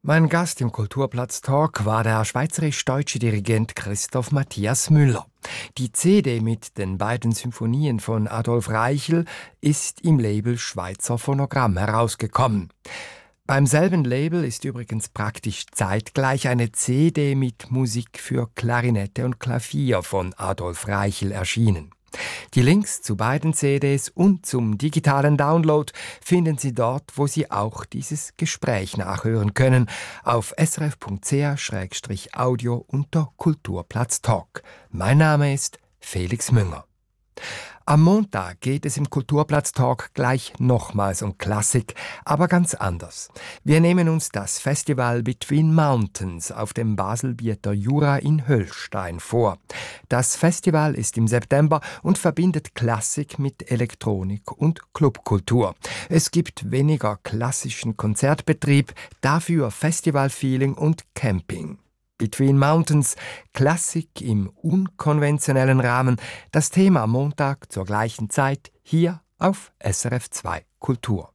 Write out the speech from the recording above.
Mein Gast im Kulturplatz-Talk war der schweizerisch-deutsche Dirigent Christoph Matthias Müller. Die CD mit den beiden Symphonien von Adolf Reichel ist im Label Schweizer Phonogramm herausgekommen. Beim selben Label ist übrigens praktisch zeitgleich eine CD mit Musik für Klarinette und Klavier von Adolf Reichel erschienen. Die Links zu beiden CDs und zum digitalen Download finden Sie dort, wo Sie auch dieses Gespräch nachhören können, auf srf.ch/audio unter Kulturplatz Talk. Mein Name ist Felix Münger. Am Montag geht es im Kulturplatz Talk gleich nochmals um Klassik, aber ganz anders. Wir nehmen uns das Festival Between Mountains auf dem Baselbieter Jura in Höllstein vor. Das Festival ist im September und verbindet Klassik mit Elektronik und Clubkultur. Es gibt weniger klassischen Konzertbetrieb, dafür Festivalfeeling und Camping. Between Mountains, Klassik im unkonventionellen Rahmen, das Thema am Montag zur gleichen Zeit hier auf SRF 2 Kultur.